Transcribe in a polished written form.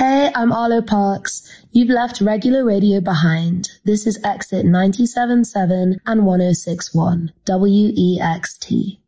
Hey, I'm Arlo Parks. You've left regular radio behind. This is exit 97.7 and 106.1, WEXT.